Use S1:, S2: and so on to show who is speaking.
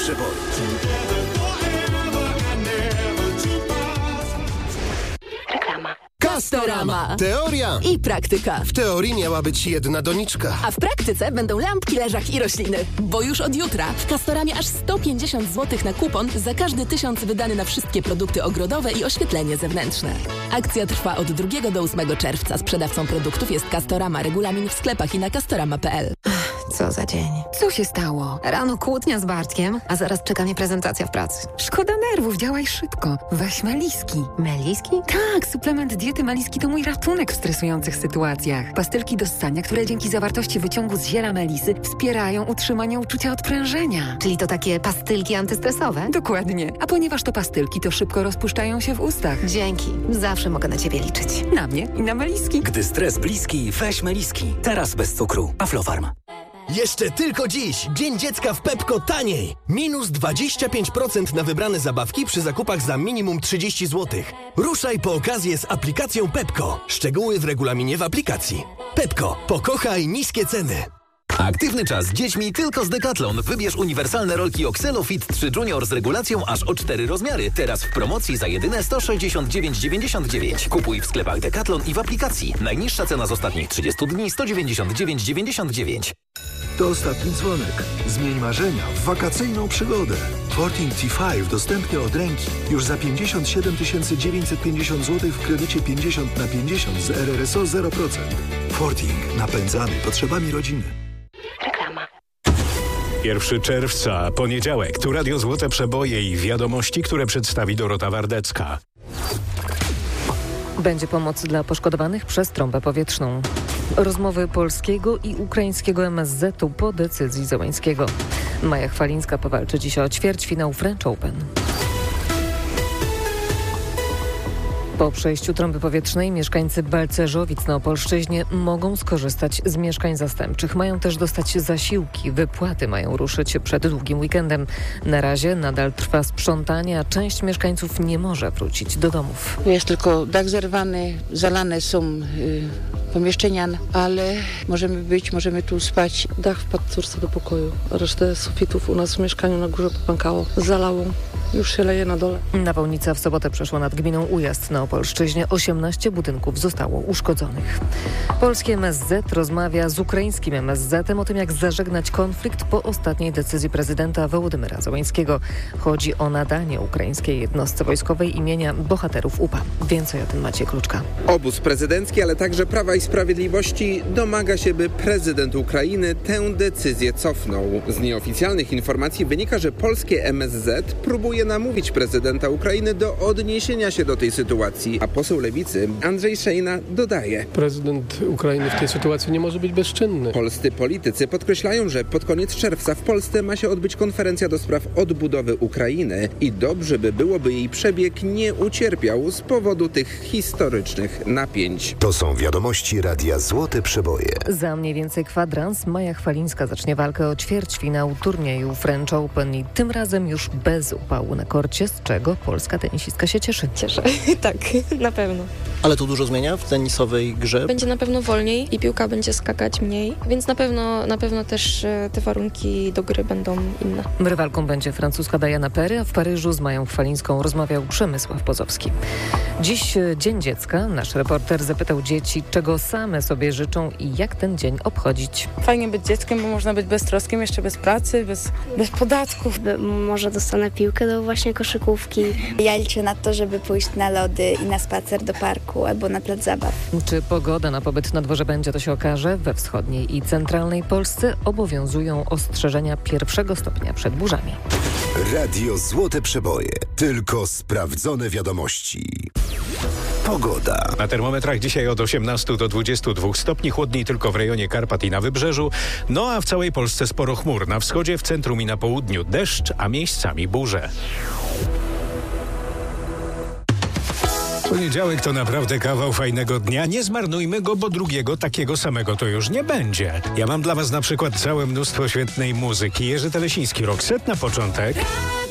S1: Przeboju.
S2: Reklama.
S3: Castorama.
S1: Teoria.
S3: I praktyka.
S1: W teorii miała być jedna doniczka.
S3: A w praktyce będą lampki, leżak i rośliny. Bo już od jutra w Castoramie aż 150 zł na kupon za każdy 1000 wydany na wszystkie produkty ogrodowe i oświetlenie zewnętrzne. Akcja trwa od 2 do 8 czerwca. Sprzedawcą produktów jest Castorama. Regulamin w sklepach i na castorama.pl.
S2: Co za dzień. Co się stało? Rano kłótnia z Bartkiem, a zaraz czeka mnie prezentacja w pracy. Szkoda nerwów, działaj szybko. Weź Meliski. Meliski? Tak, suplement diety Meliski to mój ratunek w stresujących sytuacjach. Pastylki do ssania, które dzięki zawartości wyciągu z ziela melisy wspierają utrzymanie uczucia odprężenia. Czyli to takie pastylki antystresowe? Dokładnie. A ponieważ to pastylki, to szybko rozpuszczają się w ustach. Dzięki. Zawsze mogę na ciebie liczyć. Na mnie i na Meliski.
S4: Gdy stres bliski, weź Meliski. Teraz bez cukru. Aflofarm.
S5: Jeszcze tylko dziś. Dzień Dziecka w Pepko taniej. Minus 25% na wybrane zabawki przy zakupach za minimum 30 zł. Ruszaj po okazję z aplikacją Pepko. Szczegóły w regulaminie w aplikacji. Pepko. Pokochaj niskie ceny.
S6: Aktywny czas z dziećmi tylko z Decathlon. Wybierz uniwersalne rolki Oxelo Fit 3 Junior z regulacją aż o 4 rozmiary. Teraz w promocji za jedyne 169,99. Kupuj w sklepach Decathlon i w aplikacji. Najniższa cena z ostatnich 30 dni 199,99.
S7: To ostatni dzwonek. Zmień marzenia w wakacyjną przygodę. Forting T5 dostępny od ręki. Już za 57 950 zł w kredycie 50/50 z RRSO 0%. Forting. Napędzany potrzebami rodziny.
S2: Reklama.
S8: 1 czerwca, poniedziałek. Tu Radio Złote Przeboje i wiadomości, które przedstawi Dorota Wardecka.
S9: Będzie pomoc dla poszkodowanych przez trąbę powietrzną. Rozmowy polskiego i ukraińskiego MSZ-u po decyzji Zełańskiego. Maja Chwalińska powalczy dziś o ćwierćfinał French Open. Po przejściu trąby powietrznej mieszkańcy Balcerzowic na Opolszczyźnie mogą skorzystać z mieszkań zastępczych. Mają też dostać zasiłki. Wypłaty mają ruszyć przed długim weekendem. Na razie nadal trwa sprzątanie, a część mieszkańców nie może wrócić do domów.
S10: Jest tylko dach zerwany, zalane są pomieszczenia, ale możemy tu spać.
S11: Dach wpadł córce do pokoju, a resztę sufitów u nas w mieszkaniu na górze popękało. Zalało. Już się leje na dole.
S9: Nawałnica w sobotę przeszła nad gminą Ujazd na Opolszczyźnie. 18 budynków zostało uszkodzonych. Polski MSZ rozmawia z ukraińskim MSZ-em o tym, jak zażegnać konflikt po ostatniej decyzji prezydenta Wołodymyra Zełańskiego. Chodzi o nadanie ukraińskiej jednostce wojskowej imienia bohaterów UPA. Więcej o tym Maciej Kluczka.
S12: Obóz prezydencki, ale także Prawa i Sprawiedliwości domaga się, by prezydent Ukrainy tę decyzję cofnął. Z nieoficjalnych informacji wynika, że polskie MSZ próbuje namówić prezydenta Ukrainy do odniesienia się do tej sytuacji, a poseł Lewicy Andrzej Szejna dodaje:
S13: prezydent Ukrainy w tej sytuacji nie może być bezczynny.
S12: Polscy politycy podkreślają, że pod koniec czerwca w Polsce ma się odbyć konferencja do spraw odbudowy Ukrainy i dobrze by było, by jej przebieg nie ucierpiał z powodu tych historycznych napięć.
S7: To są wiadomości Radia Złote Przeboje.
S9: Za mniej więcej kwadrans Maja Chwalińska zacznie walkę o ćwierćfinał turnieju French Open i tym razem już bez upału na korcie, z czego polska tenisistka się cieszy.
S14: Cieszę, tak, na pewno.
S15: Ale to dużo zmienia w tenisowej grze?
S14: Będzie na pewno wolniej i piłka będzie skakać mniej, więc na pewno też te warunki do gry będą inne.
S9: Rywalką będzie francuska Diana Perry, a w Paryżu z Mają Chwalińską rozmawiał Przemysław Pozowski. Dziś Dzień Dziecka. Nasz reporter zapytał dzieci, czego same sobie życzą i jak ten dzień obchodzić.
S16: Fajnie być dzieckiem, bo można być beztroskim, jeszcze bez pracy, bez podatków.
S17: Może dostanę piłkę do właśnie koszykówki. Ja liczę na to, żeby pójść na lody i na spacer do parku albo na plac zabaw.
S9: Czy pogoda na pobyt na dworze będzie, to się okaże. We wschodniej i centralnej Polsce obowiązują ostrzeżenia 1 stopnia przed burzami.
S7: Radio Złote Przeboje. Tylko sprawdzone wiadomości. Pogoda.
S8: Na termometrach dzisiaj od 18 do 22 stopni, chłodniej tylko w rejonie Karpat i na Wybrzeżu. No a w całej Polsce sporo chmur. Na wschodzie, w centrum i na południu deszcz, a miejscami burze. Poniedziałek to naprawdę kawał fajnego dnia. Nie zmarnujmy go, bo drugiego takiego samego to już nie będzie. Ja mam dla was na przykład całe mnóstwo świetnej muzyki. Jerzy Telesiński, Roxette na początek.